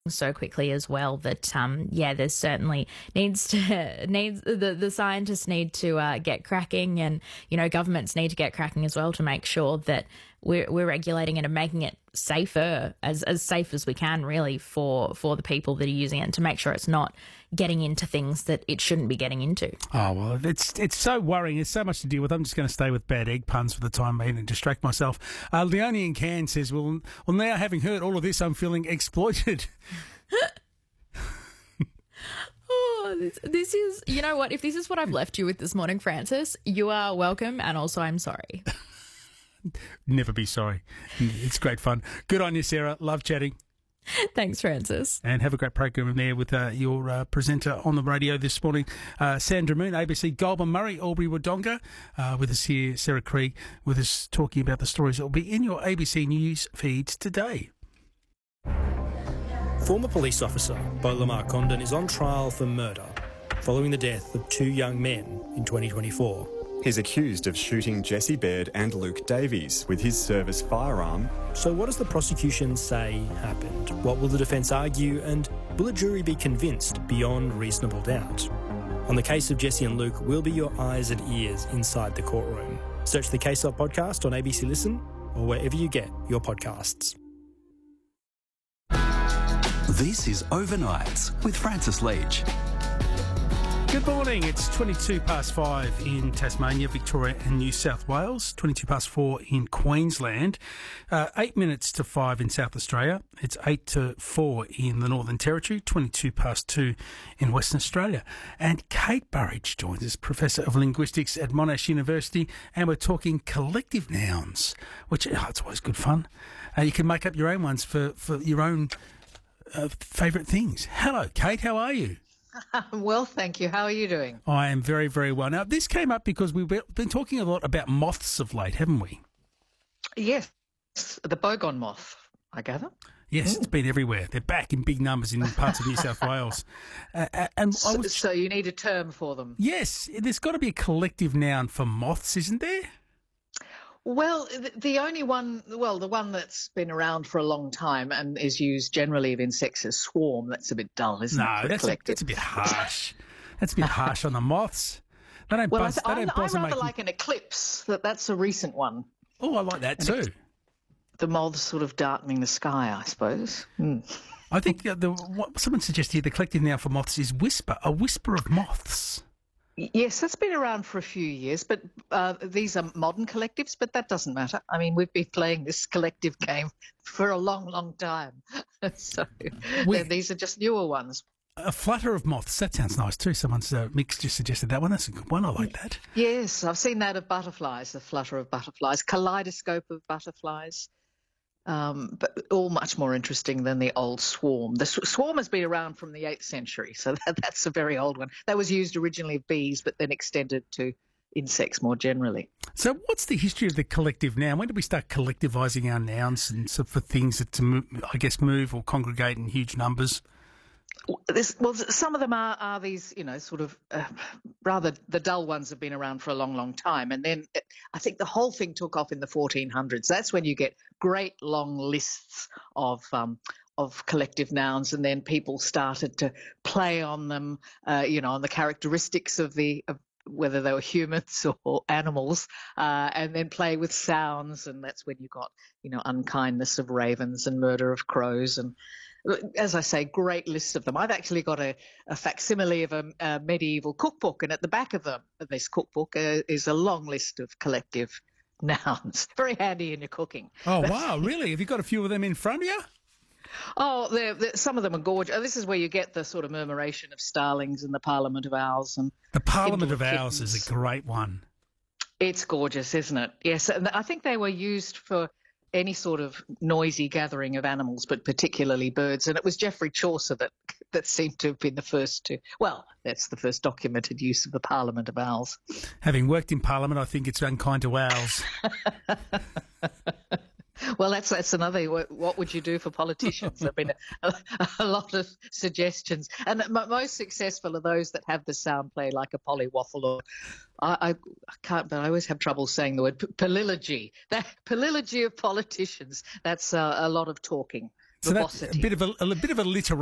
so quickly as well that there's certainly needs the scientists need to get cracking, and governments need to get cracking as well to make sure that we're regulating it and making it safer, as safe as we can, really, for the people that are using it, and to make sure it's not getting into things that it shouldn't be getting into. Oh, well, it's so worrying. There's so much to deal with. I'm just going to stay with bad egg puns for the time being and distract myself. Leonie in Cairns says, well, now having heard all of this, I'm feeling exploited. This is, you know what, if this is what I've left you with this morning, Francis, you are welcome, and also I'm sorry. Never be sorry. It's great fun. Good on you, Sarah. Love chatting. Thanks, Francis. And have a great program there with your presenter on the radio this morning, Sandra Moon, ABC, Goulburn Murray, Albury Wodonga. With us here, Sarah Krieg, with us talking about the stories that will be in your ABC News feeds today. Former police officer Beau Lamar Condon is on trial for murder following the death of two young men in 2024. He's accused of shooting Jesse Baird and Luke Davies with his service firearm. So what does the prosecution say happened? What will the defence argue, and will a jury be convinced beyond reasonable doubt? On the case of Jesse and Luke, we'll be your eyes and ears inside the courtroom. Search the Case Up podcast on ABC Listen or wherever you get your podcasts. This is Overnights with Francis Leach. Good morning. It's 5:22 in Tasmania, Victoria and New South Wales, 4:22 in Queensland, 8 minutes to 5 in South Australia. It's 8 to 4 in the Northern Territory, 2:22 in Western Australia. And Kate Burridge joins us, Professor of Linguistics at Monash University, and we're talking collective nouns, which it's always good fun. You can make up your own ones for your own favourite things. Hello, Kate. How are you? Well, thank you. How are you doing? I am very, very well. Now, this came up because we've been talking a lot about moths of late, haven't we? Yes, the boggon moth, I gather. Yes, it's been everywhere. They're back in big numbers in parts of New South Wales. So you need a term for them? Yes, there's got to be a collective noun for moths, isn't there? Well, the only one, the one that's been around for a long time and is used generally of insects is swarm. That's a bit dull, isn't it? No, that's a bit harsh. That's a bit harsh on the moths. They don't buzz. I rather like an eclipse. That's a recent one. Oh, I like that too. The moths sort of darkening the sky, I suppose. I think what someone suggested here, the collective noun for moths is whisper, a whisper of moths. Yes, that's been around for a few years, but these are modern collectives, but that doesn't matter. I mean, we've been playing this collective game for a long, long time. So these are just newer ones. A flutter of moths, that sounds nice too. Someone's Mick's just suggested that one. That's a good one. I like that. Yes, I've seen that of butterflies, the flutter of butterflies, kaleidoscope of butterflies. But all much more interesting than the old swarm. The swarm has been around from the 8th century, so that's a very old one. That was used originally of bees, but then extended to insects more generally. So what's the history of the collective noun? When did we start collectivising our nouns and for things that move or congregate in huge numbers? Some of them are these, sort of rather the dull ones have been around for a long, long time. And then I think the whole thing took off in the 1400s. That's when you get great long lists of collective nouns, and then people started to play on them, on the characteristics of whether they were humans or animals, and then play with sounds. And that's when you got, unkindness of ravens and murder of crows. And as I say, great lists of them. I've actually got a facsimile of a medieval cookbook, and at the back of this cookbook is a long list of collective nouns. Very handy in your cooking. Oh, wow, really? Have you got a few of them in front of you? Oh, some of them are gorgeous. This is where you get the sort of murmuration of starlings and the Parliament of Owls. And the Parliament of Owls is a great one. It's gorgeous, isn't it? Yes, and I think they were used for any sort of noisy gathering of animals, but particularly birds. And it was Geoffrey Chaucer that seemed to have been the first to, that's the first documented use of the Parliament of Owls. Having worked in Parliament, I think it's unkind to owls. Well, that's another. What would you do for politicians? There have been a lot of suggestions, and most successful are those that have the sound play like a polywaffle, or I can't, but I always have trouble saying the word pallilogy. That pallilogy of politicians. That's a lot of talking. So that's verbosity. a bit of alliteration.